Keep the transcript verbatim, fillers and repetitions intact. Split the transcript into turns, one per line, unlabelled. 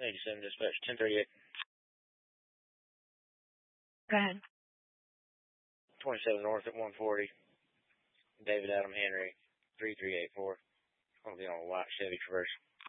eighty-seven dispatch, ten thirty-eight.
Go ahead.
twenty-seven north at one forty. David Adam Henry, three three eight four. Going to be on a white Chevy Traverse.